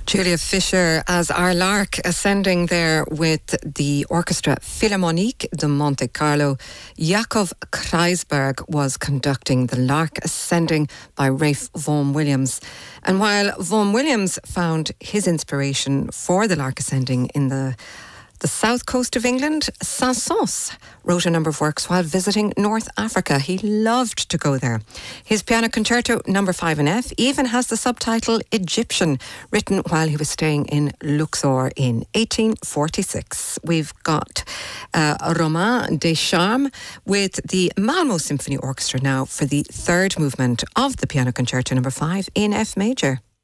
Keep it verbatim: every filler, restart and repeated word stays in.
Julia Fisher as our lark, ascending there with the Orchestra Philharmonique de Monte Carlo. Yakov Kreisberg was conducting the lark, ascending by Ralph Vaughan Williams. And while Vaughan Williams found his inspiration for the lark ascending in the the south coast of England, Saint-Saëns wrote a number of works while visiting North Africa. He loved to go there. His piano concerto number five in F even has the subtitle Egyptian, written while he was staying in Luxor in eighteen forty-six. We've got uh, Romain Deschamps with the Malmö Symphony Orchestra now for the third movement of the piano concerto number five in F major.